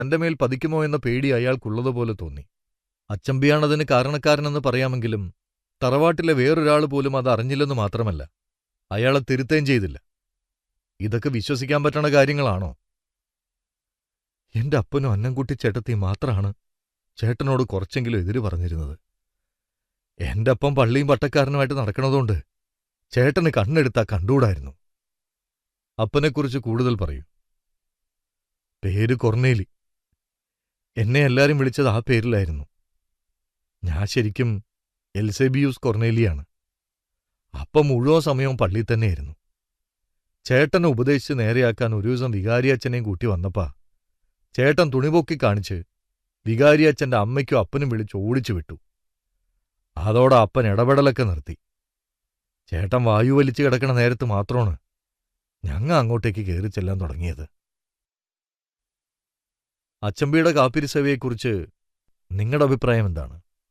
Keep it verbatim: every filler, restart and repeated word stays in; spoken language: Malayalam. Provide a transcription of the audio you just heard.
തന്റെ മേൽ പതിക്കുമോ എന്ന പേടി അയാൾക്കുള്ളതുപോലെ തോന്നി. അച്ചമ്പിയാണതിന് കാരണക്കാരനെന്ന് പറയാമെങ്കിലും തറവാട്ടിലെ വേറൊരാൾ പോലും അത് അറിഞ്ഞില്ലെന്നു മാത്രമല്ല, അയാളെ തിരുത്തേം ചെയ്തില്ല. ഇതൊക്കെ വിശ്വസിക്കാൻ പറ്റണ കാര്യങ്ങളാണോ? എന്റെ അപ്പനും അന്നംകുട്ടി ചേട്ടത്തിയും മാത്രമാണ് ചേട്ടനോട് കുറച്ചെങ്കിലും എതിര് പറഞ്ഞിരുന്നത്. എന്റെ അപ്പം പള്ളിയും പട്ടക്കാരനുമായിട്ട് നടക്കണതുകൊണ്ട് ചേട്ടന് കണ്ണെടുത്താ കണ്ടൂടായിരുന്നു. അപ്പനെക്കുറിച്ച് കൂടുതൽ പറയൂ. പേര് കൊർണേലി. എന്നെ എല്ലാരും വിളിച്ചത് ആ പേരിലായിരുന്നു. ഞാൻ ശരിക്കും എൽസേബിയൂസ് കൊർണേലിയാണ്. അപ്പം മുഴുവൻ സമയവും പള്ളിയിൽ തന്നെയായിരുന്നു. ചേട്ടനെ ഉപദേശിച്ച് നേരെയാക്കാൻ ഒരു ദിവസം വികാരിയച്ഛനെയും കൂട്ടി വന്നപ്പാ ചേട്ടൻ തുണിപൊക്കി കാണിച്ച് വികാരിയച്ഛന്റെ അമ്മയ്ക്കും അപ്പനും വിളിച്ച് ഓടിച്ചു വിട്ടു. അതോടെ അപ്പൻ ഇടപെടലൊക്കെ നിർത്തി. ചേട്ടൻ വായു വലിച്ചു കിടക്കണ നേരത്ത് മാത്രമാണ് ഞങ്ങ അങ്ങോട്ടേക്ക് കയറി ചെല്ലാൻ തുടങ്ങിയത്. അച്ചമ്പിയുടെ കാപ്പിരിസേവയെക്കുറിച്ച് നിങ്ങളുടെ അഭിപ്രായം എന്താണ്?